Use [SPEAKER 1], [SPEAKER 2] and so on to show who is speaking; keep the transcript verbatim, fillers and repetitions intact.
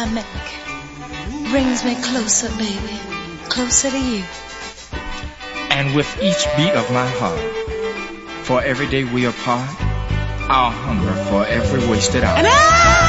[SPEAKER 1] I make brings me closer, baby, closer to you.
[SPEAKER 2] And with each beat of my heart, for every day we apart, I'll hunger for every wasted hour.
[SPEAKER 1] And I